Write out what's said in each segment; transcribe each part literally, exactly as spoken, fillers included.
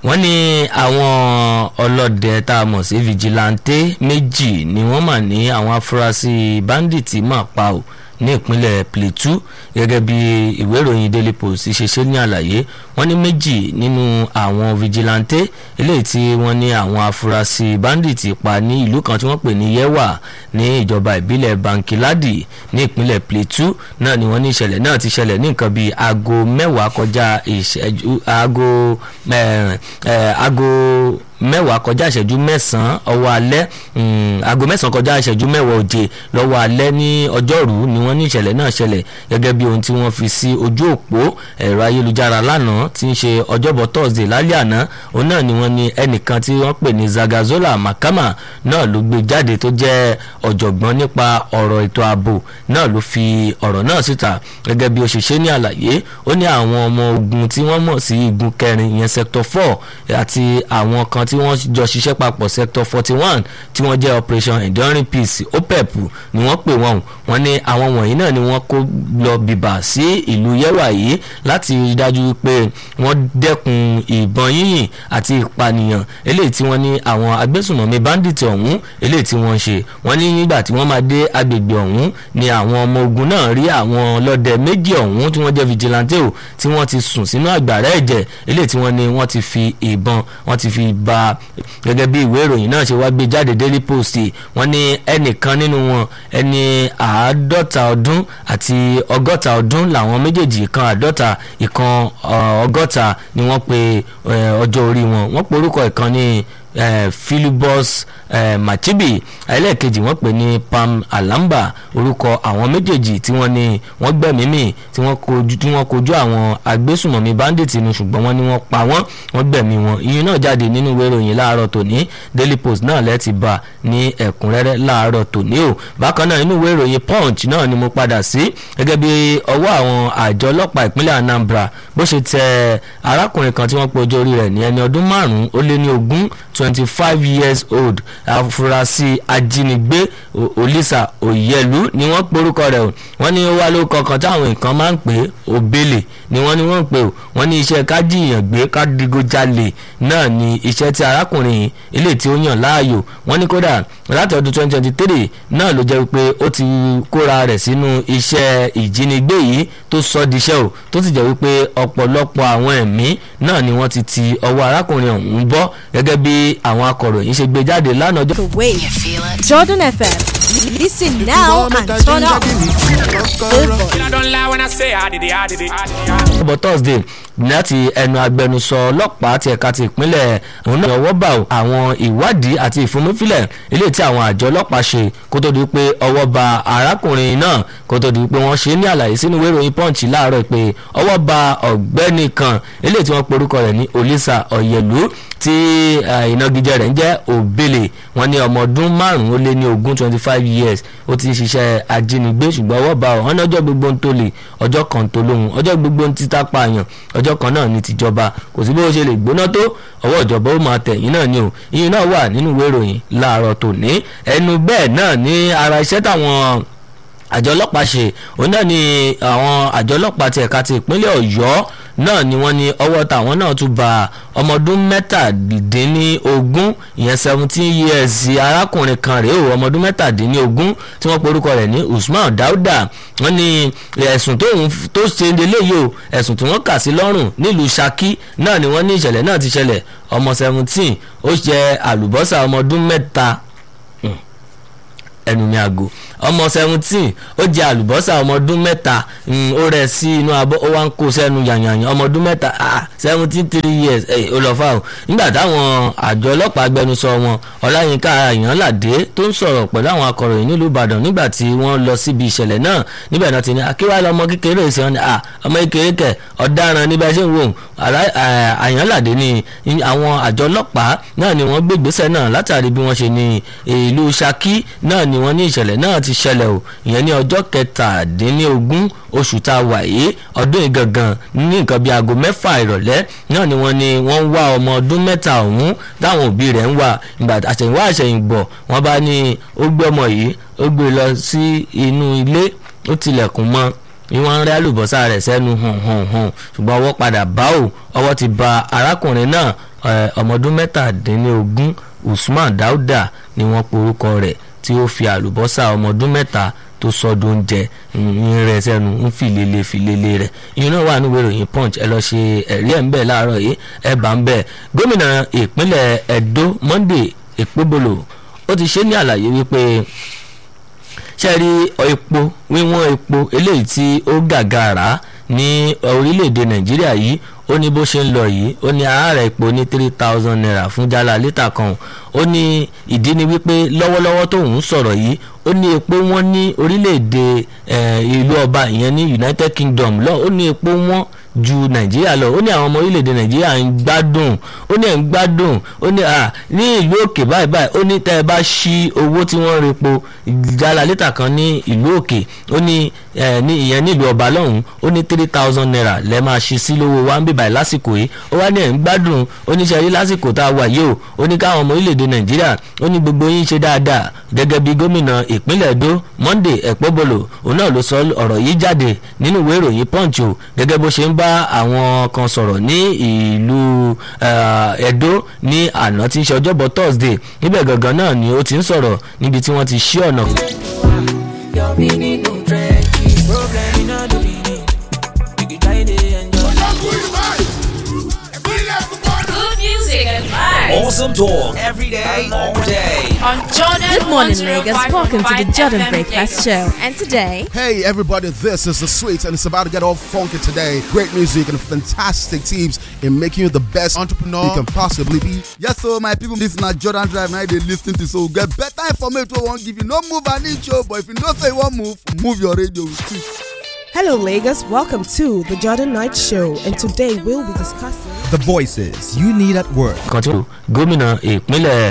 wọ́n ní àwọn ọlọ́dẹ tá a mọ̀ sí vigilante méjì ni wọ́n mà ní àwọn afurasí bandits máa pa ò ní ìpínlẹ̀ Plateau gẹ́gẹ́ bí ìwé ìròyìn Daily Post ṣe ṣe ní àlàyé. wọ́n ní méjì nínú àwọn vigilante eléyìí tí wọ́n ní àwọn afurasí bandits pa ní ìlú kan tí wọ́n pè ní Yewa ní ìjọba ìbílẹ̀ Bankiladi ní ìpínlẹ̀ Plateau náà ni wọ́n ní ìṣẹ̀lẹ̀ náà ti ṣẹlẹ̀ ní nǹkan bíi aago mẹ́wàá kọjá ìṣẹ́jú aago aago mẹ́wàá kọjá ìṣẹ́jú mẹ́sàn-án ọwọ́ alẹ́ aago mẹ́sàn-án kọjá ìṣẹ́jú mẹ́wàá òjè lọ́wọ́ alẹ́ ní ọjọ́rú ni wọ́n ní ìṣẹ̀lẹ̀ náà ṣẹlẹ̀ gẹ́gẹ́ bí ohun tí wọ́n fi sí ojú òpó ẹ̀rọ ayélujára lánàá tí ń ṣe ọjọ́bọ̀ Thursday lálẹ́ àná. òun náà ni wọ́n ní ẹnìkan tí wọ́n pè ní Zagazola Makama náà ló gbé jáde tó jẹ́ ọ̀jọ̀gbọ́n nípa ọ̀rọ̀ ètò ààbò náà ló fi ọ̀rọ̀ náà síta gẹ́gẹ́ bí ó ṣe ṣe ní àlàyé. ó ní àwọn ọmọ ogun tí wọ́n mọ̀ sí igun kẹrin ìyẹn sector four àti àwọn kan tí wọ́n jọ ṣiṣẹ́ papọ̀ sector forty one tí wọ́n jẹ́ operation enduring peace O P E P ni wọ́n pè wọ́n wọ́n ní àwọn wọ̀nyí náà ni wọ́n kó lọ bìbà sí ìlú Yewa yìí láti rí dájú pé wọ́n dẹ́kun ìbọn yíyìn àti ìpànìyàn eléyìí tí wọ́n ní àwọn agbésùnmọ̀mí bandit ọ̀hún eléyìí tí wọ́n ṣe. wọ́n ní nígbà tí wọ́n máa dé agbègbè ọ̀hún ni àwọn ọmọ ogun náà rí àwọn ọlọ́dẹ méjì ọ̀hún tí wọ́n jẹ́ vigilante o tí wọ́n ti sùn sínú àgbàrá ẹ̀jẹ̀ eléyìí tí wọ́n ní wọ́n ti fi ìbọn wọ́n ti fi ba gẹ́gẹ́ bí ìwé ìròyìn náà ṣe wá gbé jáde Daily Post. wọ́n ní ẹnìkan nínú wọn ẹni àádọ́ta ọdún àti ọgọ́ta ọdún làwọn méjèèjì, ìkan àádọ́ta ìkan ọgọ́ta ni wọ́n pe ọjọ́ orí wọn. wọ́n pe orúkọ ìkan ní Uh, Philibus uh, Machibi, ẹlẹ́ẹ̀kejì wọ́n pè ní Pam Alamba. orúkọ àwọn méjèèjì tí wọ́n ní wọ́n gbẹ̀mímì tí wọ́n kojú tí wọ́n kojú àwọn agbésùnmọ̀mí bandits ni, ṣùgbọ́n wọ́n ní wọ́n pa wọ́n wọ́n gbẹ̀mí wọn. ìyẹn náà jáde nínú ìwé ìròyìn láàárọ̀ tòní. Daily Post náà lẹ́ẹ̀tì bá ní ẹ̀kúnrẹ́rẹ́ láàárọ̀ tòní o. bákan náà nínú ìwé ìròyìn Punch náà ni mo padà sí gẹ́gẹ́ bí ọwọ́ àwọn àjọ ọlọ́pàá ìpínlẹ̀ Anambra bó ṣe tẹ arákùnrin kan tí wọ́n pe ọjọ́ orí rẹ̀ ní ẹni ọdún márùn-ún ó lé ní ogún twenty-five years old afurasí ajínigbé Olisa Oyelu ni wọ́n porúkọ rẹ̀ o. wọ́n ní ó wá lórúkọ kan táwọn nǹkan máa ń pè é Obele ni wọ́n ní wọ́n ń pè o. wọ́n ní iṣẹ́ kájíyàn gbé kádìgójalè náà ni iṣẹ́ tí arákùnrin ilé tí ó yàn láàyò. wọ́n ní kódà láti ọdún twenty twenty-three náà ló jẹ́ wípé ó ti kóra rẹ̀ sínú iṣẹ́ ìjínigbé yìí tó sọ di iṣẹ́ o, tó sì jẹ́ wípé ọ̀pọ̀lọpọ̀ àwọn ẹ̀mí náà ni wọ́n ti ti ọwọ́ arákùnrin ọ̀hún bọ́ gẹ́gẹ́ bí àwọn akọ̀ròyìn ṣe gbé jáde lánàá. Jordan F M, listen now and turn up. ọ̀bọ̀ Thursday láti ẹnu agbẹnusọ ọlọ́pàá ti ẹ̀ka ti ìpínlẹ̀ òun náà ọwọ́ bá àwọn ìwádìí àti ìfúnmífilẹ̀ ilé tí àwọn àjọ ọlọ́pàá ṣe kó tó di pé ọwọ́ bá arákùnrin náà kó tó di pé wọ́n ṣe ní àlàyé sínú ìwé ìròyìn Punch láàárọ̀ pé ọwọ́ bá ọ̀gbẹ́ni kan ilé tí wọ́n porúkọ rẹ̀ ní Olisa Oyelu tí ìnagijẹ rẹ̀ ń jẹ́ Obele. wọ́n ní ọmọ ọdún márùn-ún ó lé ní ogún twenty five years ó ti ń ṣiṣẹ́ ajínigbé ṣùgbọ́n ọwọ́ bá ọ̀hún ọjọ́ gbogbo ń tó lè ọjọ́ kan tó lóhun ọjọ́ gbogbo ń títà pààyàn ọjọ́ kan náà ní tìjọba kò sí bí ó ṣe lè gbóná tó ọwọ́ ìjọba ó máa tẹ̀yìn náà ni o. ìyẹn náà wà nínú ìwé ìròyìn láàárọ̀ tòní. ẹnu bẹ́ẹ̀ náà ní ara iṣẹ́ táwọn àjọ ọlọ́pàá ṣe òun náà ni àwọn àjọ ọlọ́pàá ti ẹ̀ka ti ìpínlẹ̀ Ọ̀yọ́ náà ni wọ́n ní ọwọ́ táwọn náà tún ba ọmọ ọdún mẹ́tàdínlógún ìyẹn seventeen years arákùnrin kan rèé o, ọmọ ọdún mẹ́tàdínlógún tí wọ́n porúkọ rẹ̀ ní Usman Dauda. wọ́n ní ẹ̀sùn tó ṣe eléyìí o, ẹ̀sùn tí wọ́n kà sí lọ́rùn nílùú Ṣakí náà ni wọ́n ní ìṣẹ̀lẹ̀ náà ti ṣẹlẹ̀. ọmọ seventeen ó jẹ àlùbọ́sà ọmọ ọdún mẹ́ta ẹnu mi àgò ọmọ seventeen ó jẹ àlùbọ́sà ọmọ ọdún mẹ́ta ó rẹ̀ sí inú abọ́ ó wá ń kó sẹ́nu yànyànyàn ọmọ ọdún mẹ́ta seventeen three years ó lọ fáwọn. nígbà táwọn àjọ ọlọ́pàá agbẹnusọ wọn Ọláyínká Àyànládé tó ń sọ̀rọ̀ pẹ̀lú àwọn akọ̀ròyìn nílùú Ìbàdàn nígbà tí wọ́n lọ síbi ìṣẹ̀lẹ̀ náà níbẹ̀ náà ti ní akíwálé ọmọ kékeré ìṣẹ́ ni ọmọ kékeré kẹ̀ ọ̀daràn níbẹ̀ ṣe ń wò Àyànládé ni àwọn àjọ ọlọ́pàá náà ni wọ́n gbé ìgbésẹ̀ náà látàrí bí wọ́n ṣe ní ìlú Ṣakí náà ni wọ́n ní ìṣẹ̀lẹ̀ náà ti ṣẹlẹ̀ o, ìyẹn ní ọjọ́ kẹtàdínlógún oṣù tá a wà yìí ọdún ìgangan ní nǹkan bíi aago mẹ́fà ìrọ̀lẹ́ náà ni wọ́n ní wọ́n ń wá ọmọ ọdún mẹ́ta ọ̀hún táwọn òbí rẹ̀ ń wá ìgbà àṣẹ̀yìnwá àṣẹ̀yìnbọ̀ wọ́n bá ní ó gbé ọmọ yìí ó gbé lọ sí inú ilé ó tilẹ̀kùn mọ́ ìwọ̀n rẹ̀ àlùbọ́sà rẹ̀ sẹ́nu hàn hàn hàn ṣùgbọ́n ọwọ́ padà bá ò ọwọ́ ti ba arákùnrin náà ọmọ ọdún mẹ́tàdínlógún Usman Dauda ni wọ́n porúkọ rẹ̀ tí ó fi àlùbọ́sà ọmọ ọdún mẹ́ta tó sọdún oúnjẹ ń rẹ sẹ́nu ń filele filele rẹ̀ ìyẹn náà wà níwèé ìròyìn Punch ẹ lọ ṣe ẹ̀rí ẹ̀ ń bẹ̀ láàárọ̀ yìí ẹ bá ń bẹ̀. gómìnà ìpínlẹ̀ Edo Monday Ekpebolo ó ti ṣe ní àlàyé wípé ṣe rí epo wíwọ́n epo eléyìí tí ó gàgàrà ní orílẹ̀-èdè Nàìjíríà yìí ó ní bó ṣe ń lọ yìí ó ní ààrẹ epo ní three thousand naira fún jálá lítà kan ó ní ìdí ni wípé lọ́wọ́lọ́wọ́ tóun sọ̀rọ̀ yìí ó ní epo wọn ní orílẹ̀-èdè ìlú ọba ìyẹn ní United Kingdom lọ ó ní epo wọn ju Nàìjíríà lọ ó ní àwọn ọmọ orílẹ̀-èdè Nàìjíríà ń gbádùn ó ní ẹ̀ ń gbádùn ó ní à ní ìlú òkè báyìí báyìí ó ní tẹ́ ẹ bá ṣí owó tí wọ́n ń repo jálá lítà kan ní ìlú òkè ó ní ní ìyẹn ní ìlú ọba lọ́hùn ó ní three thousand naira lẹ́ẹ̀ máa ṣí sí lówó wa ń bì báyìí lásìkò yìí ó wá ní ẹ̀ ń gbádùn ó ní ṣe rí lásìkò tá a wà yìí o ó ní káwọn ọmọ orílẹ̀-èdè Nàìjíríà ó ní gbogbo yín ṣe dáadáa gẹ́gẹ́ bí gómìnà ìpínlẹ̀ Edo Monday Ekpebolo òun náà ló sọ ọ̀rọ̀ yìí jáde nínú ìwé ìròyìn Punch o gẹ́gẹ́ bó ṣe ń bá àwọn kan sọ̀rọ̀ ní ìlú Edo ní àná tí ń ṣe ọjọ́bọ̀ Thursday níbẹ̀ gangan náà ni ó ti ń sọ̀rọ̀ níbi tí wọ́n ti ṣí ọ̀nà. Awesome talk every day, all day. On Jordan. Good morning, Lagos. Welcome to the Jordan Breakfast Show. And today, hey everybody, this is the Sweets, and it's about to get all funky today. Great music and fantastic tips in making you the best entrepreneur you can possibly be. Yes, so my people, this is not Jordan Drive. Now they listen to so get better information. We won't give you no move an inch, but if you don't say one move, move your radio. Hello, Lagos. Welcome to the Jordan Night Show, and today we'll be discussing the voices you need at work. Kọ́tù gómìnà ìpínlẹ̀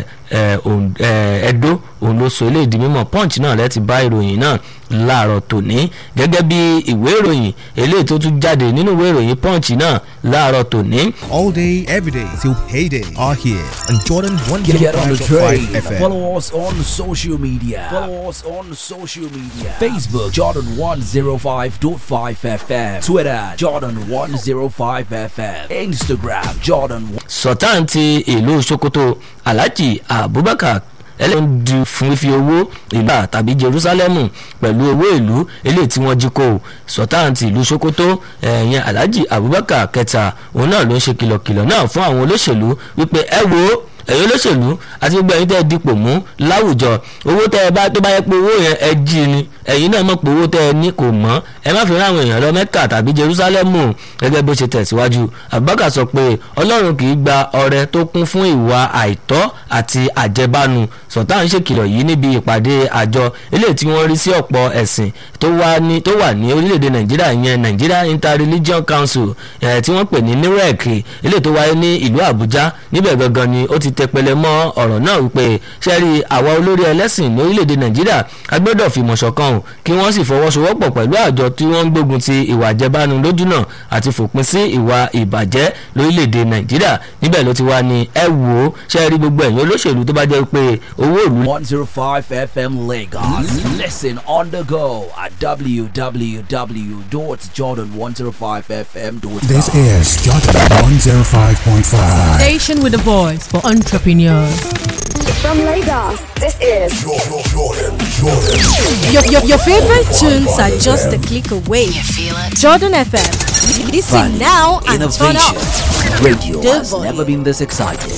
Edo òun ló sọ eléyìí di mímọ̀. Punch náà lẹ́ti bá ìròyìn náà láàárọ̀ tòní gẹ́gẹ́ bí ìwé ìròyìn eléyìí tó tún jáde nínú ìwé ìròyìn Punch náà láàárọ̀ tòní. All day, every day till payday are here on Jordan one Get oh on the five train. F M. Follow us on social media. Follow us on social media. Facebook Jordan one oh five point five F M. Twitter Jordan one oh five F M. Instagram Jordan. Sultan ti ìlú Sokoto Alhaji Abubakar ẹlẹ́yìn di fún fífi owó ìlú tàbí Jerusalem pẹ̀lú owó ìlú eléyìí tí wọ́n jí kó Sultan ti ìlú Sokoto ẹ̀yẹn Alhaji Abubakar kẹta òun náà ló ń ṣe kìlọ̀kìlọ̀ náà fún àwọn olóṣèlú wípé ẹ wo ẹ̀yin olóṣèlú àti gbogbo ẹ̀yin tẹ́ ẹ dipò mú láwùjọ owó tẹ́ ẹ bá tó bá yẹ pé owó yẹn ẹ jí ni ẹ̀yin náà mọ̀ pé owó tẹ́ ẹ ní kò mọ́ ẹ má fi rán àwọn èèyàn lọ Mẹ́kà tàbí Jerúsálẹ́mù gẹ́gẹ́ bó ṣe tẹ̀síwájú. Abubakar sọ pé Ọlọ́run kì í gba ọrẹ tó kún fún ìwà àìtọ́ àti àjẹbánu. Sultan ṣèkìlọ̀ yìí níbi ìpàdé àjọ eléyìí tí wọ́n rí sí ọ̀pọ̀ ẹ̀sìn tó wà ní tó wà ní orílẹ̀-èdè Nàìjíríà ìyẹn Nigeria Inter-Religion Council ẹ̀ tí wọ́n pè ní NIREC eléyìí tó wáyé ní ìlú Àbújá. Níbẹ̀ gangan ni ó ti tẹpẹlẹ mọ́ ọ̀rọ̀ náà wípé ṣẹ́rí àwa olórí ẹlẹ́sìn ní orílẹ̀-èdè Nàìjíríà a gbọ́dọ̀ fìmọ̀ ṣọ̀kan o kí wọ́n sì fọwọ́sowọ́pọ̀ pẹ̀lú àjọ tí wọ́n ń gbógun ti ìwà àjẹbánu lójúnà àti fòpin sí ìwà ìbàjẹ́ lórílẹ̀-èdè Nàìjíríà. Níbẹ̀ ló ti wá ní ẹ wò ó ṣẹ́rí gbogbo ẹ̀yin olóṣèlú tó bá jẹ́ pé owó ìlú. one oh five F M Lagos. Listen on the go at w w w dot jordan one oh five f m dot com. This is Jordan one oh five point five. station with a voice for entrepreneurs. From Lagos, this is Jordan, Jordan, Jordan. Your, your, your favorite tunes are just a click away. You feel it? Jordan F M. Listen now and turn up. Radio The has volume. never been this excited.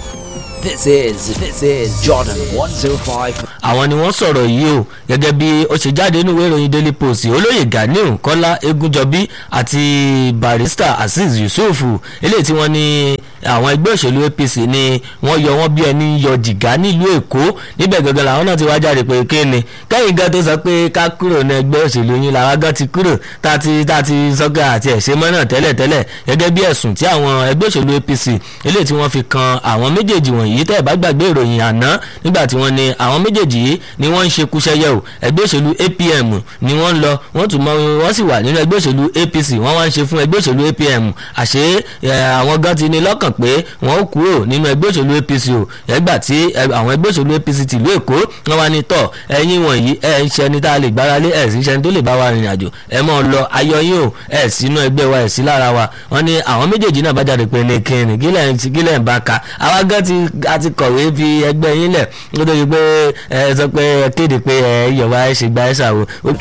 This is this is Jordan one oh five. Àwọn ni wọ́n sọ̀rọ̀ yìí o gẹ́gẹ́ bí ó ṣe jáde nínú ìwé ìròyìn Daily Post. Olóyè Ganiu Kọ́lá Egunjọbí àti Barrister Azeez Yusuf eléyìí tí wọ́n ní àwọn ẹgbẹ́ òṣèlú A P C ni wọ́n yọ wọ́n bí ẹni yọ jìgá nílùú Èkó. Níbẹ̀ gangan làwọn náà ti wá jáde pé kéne kẹ́yìn gan tó sọ pé ká kúrò ní ẹgbẹ́ òṣèlú yín làwọn gan ti kúrò tàti tàti sọ́gà àti ẹ̀ṣẹ̀ mọ́ náà tẹ́lẹ̀tẹ́lẹ̀ gẹ́gẹ́ bí ẹ̀sùn tí àwọn ẹgbẹ́ òṣèlú A P C eléyìí tí wọ́n fi kan àwọn méjèèjì wọ̀nyí tẹ́ ẹ̀ bá gbàgbé ìròyìn àná nígbà tí wọ́n ní àwọn méjèèjì yìí ni wọ́n ń ṣe kúṣẹ́yẹ o ẹgbẹ́ òṣèlú A P M ni wọ́n ń lọ wọ́n tún mọ wọ́n sì wà nínú ẹgbẹ́ òṣèlú A P C wọ́n wá ń ṣe fún ẹgbẹ́ òṣèlú A P M àṣé àwọn gan ti ní lọ́kàn pé wọ́n ó kúrò nínú ẹgbẹ́ òṣèlú A P C o ẹgbà tí àwọn ẹgbẹ́ òṣèlú A P C tìlú Èkó wọ́n wá ní tọ̀ ẹ̀yin wọ̀nyí ẹ̀ ń ṣẹni tá a lè gbára lé ẹ̀ sì ń ṣẹni tó lè bá wa rìnrìn àjò ẹ̀ mọ́ lọ ayọ̀ yín o ẹ̀ sínú ẹgbẹ́ wa ẹ̀ sí lára wa wọ́n ní àwọn méjèèjì náà bá jáde pé ní kíni kílẹ̀ ń bá ka àwa gan ti àti kọ̀wé fi ẹgbẹ́ yín lẹ̀ nítorí pé ẹ sọ pé kéde pé ẹ yọ̀ wá ẹ ṣe gba ẹ ṣàwò